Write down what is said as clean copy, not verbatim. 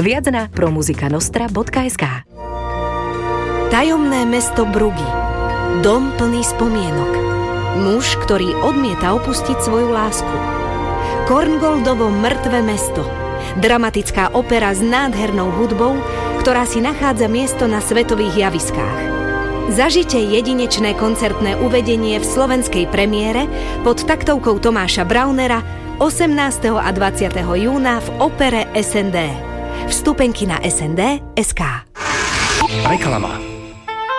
Viac na promuzikanostra.sk. Tajomné mesto Brugy. Dom plný spomienok. Muž, ktorý odmieta opustiť svoju lásku. Korngoldovo mŕtve mesto. Dramatická opera s nádhernou hudbou, ktorá si nachádza miesto na svetových javiskách. Zažite jedinečné koncertné uvedenie v slovenskej premiére pod taktovkou Tomáša Braunera 18. a 20. júna v opere SND. Vstupenky na SND.sk. Reklama.